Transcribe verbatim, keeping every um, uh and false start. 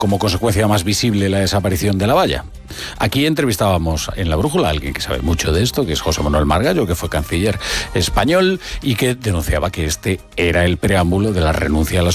como consecuencia más visible la desaparición de la valla. Aquí entrevistábamos en La Brújula a alguien que sabe mucho de esto, que es José Manuel Margallo, que fue canciller español y que denunciaba que este era el preámbulo de la renuncia a la